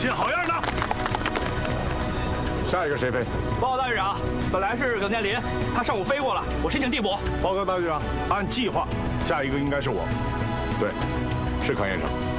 心好样的！ 下一个谁飞？ 报告大队长，本来是耿建林，他上午飞过了，我申请递补。 报告大队长，按计划，下一个应该是我。 对，是康彦成。